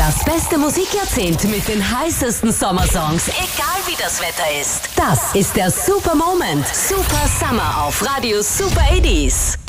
Das beste Musikjahrzehnt mit den heißesten Sommersongs, egal wie das Wetter ist. Das ist der Super Moment. Super Summer auf Radio Super 80s.